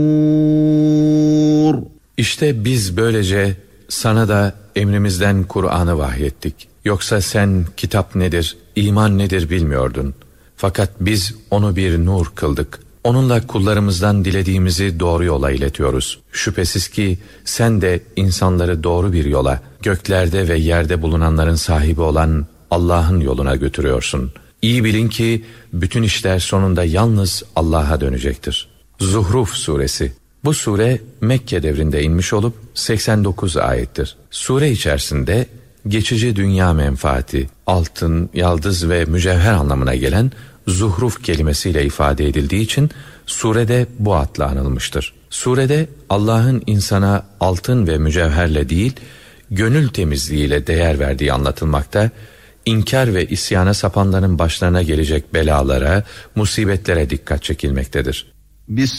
İşte biz böylece sana da emrimizden Kur'an'ı vahyettik. Yoksa sen kitap nedir, iman nedir bilmiyordun. Fakat biz onu bir nur kıldık. Onunla kullarımızdan dilediğimizi doğru yola iletiyoruz. Şüphesiz ki sen de insanları doğru bir yola, göklerde ve yerde bulunanların sahibi olan Allah'ın yoluna götürüyorsun. İyi bilin ki bütün işler sonunda yalnız Allah'a dönecektir. Zuhruf suresi. Bu sure Mekke devrinde inmiş olup 89 ayettir. Sure içerisinde geçici dünya menfaati, altın, yaldız ve mücevher anlamına gelen zuhruf kelimesiyle ifade edildiği için surede bu adla anılmıştır. Surede Allah'ın insana altın ve mücevherle değil, gönül temizliğiyle değer verdiği anlatılmakta, inkar ve isyana sapanların başlarına gelecek belalara, musibetlere dikkat çekilmektedir.